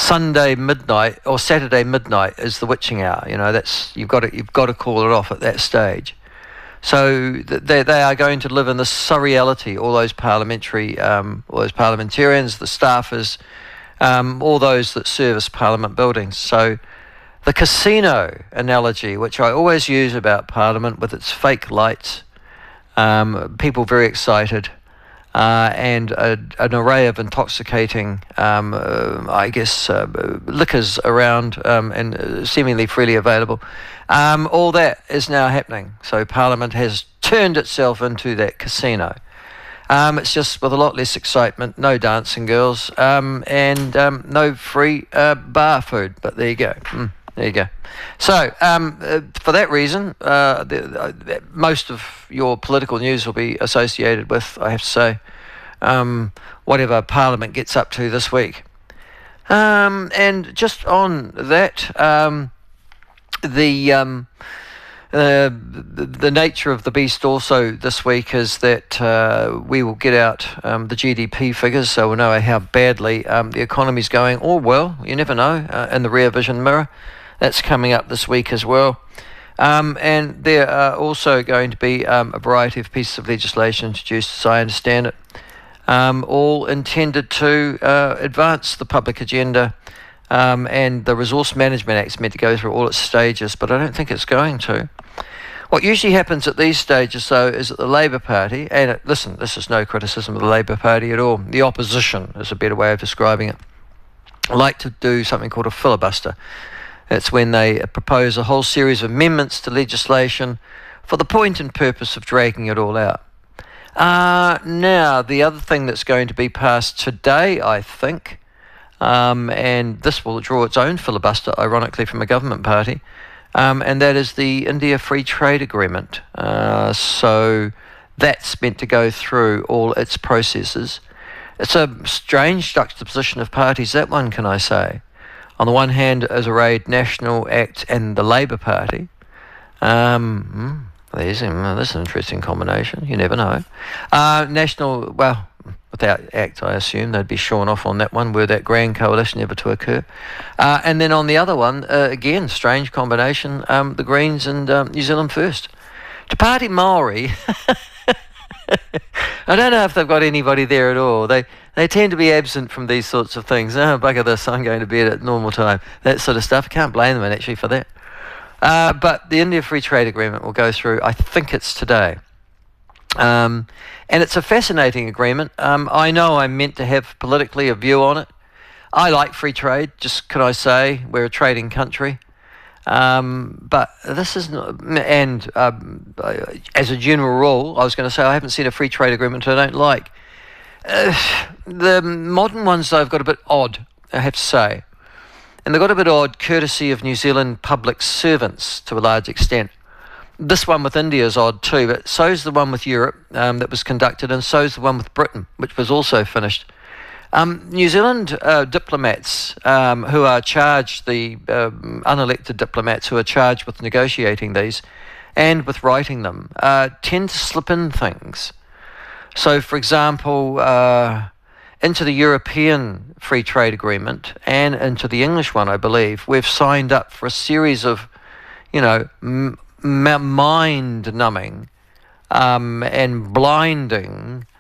Sunday midnight or Saturday midnight is the witching hour. You've got to call it off at that stage. So they are going to live in this surreality. All those parliamentarians, the staffers, all those that service Parliament buildings. So the casino analogy, which I always use about Parliament with its fake lights, people very excited, and an array of intoxicating, liquors around and seemingly freely available. All that is now happening. So Parliament has turned itself into that casino. It's just with a lot less excitement, no dancing girls, and no free bar food. But there you go. There you go. So, for that reason, most of your political news will be associated with, I have to say, whatever Parliament gets up to this week. And just on that, the nature of the beast also this week is that we will get out the GDP figures, so we'll know how badly the economy's going, or well, you never know, in the rear vision mirror. That's coming up this week as well. And there are also going to be a variety of pieces of legislation introduced, as I understand it, all intended to advance the public agenda. And the Resource Management Act's meant to go through all its stages, but I don't think it's going to. What usually happens at these stages, though, is that the Labour Party, and listen, this is no criticism of the Labour Party at all, the opposition is a better way of describing it, like to do something called a filibuster. It's when they propose a whole series of amendments to legislation for the point and purpose of dragging it all out. Now, the other thing that's going to be passed today, I think, and this will draw its own filibuster, ironically, from a government party, and that is the India Free Trade Agreement. So that's meant to go through all its processes. It's a strange juxtaposition of parties, that one, can I say. On the one hand, as arrayed National Act and the Labour Party. There's an interesting combination. You never know. National, well, without Act, I assume they'd be shorn off on that one, were that grand coalition ever to occur. And then on the other one, again, strange combination, the Greens and New Zealand First. Te Pāti Māori, I don't know if they've got anybody there at all. They tend to be absent from these sorts of things. Oh, bugger this, I'm going to bed at normal time. That sort of stuff. I can't blame them actually for that. But the India Free Trade Agreement will go through, I think it's today. And it's a fascinating agreement. I know I'm meant to have politically a view on it. I like free trade, just can I say, we're a trading country. But this is not, and as a general rule, I was going to say I haven't seen a free trade agreement I don't like. The modern ones, though, have got a bit odd, I have to say. And they've got a bit odd courtesy of New Zealand public servants to a large extent. This one with India is odd too, but so's the one with Europe that was conducted, and so's the one with Britain, which was also finished. New Zealand diplomats who are charged, the unelected diplomats who are charged with negotiating these and with writing them, tend to slip in things. So, for example, into the European Free Trade Agreement and into the English one, I believe, we've signed up for a series of, mind-numbing and blinding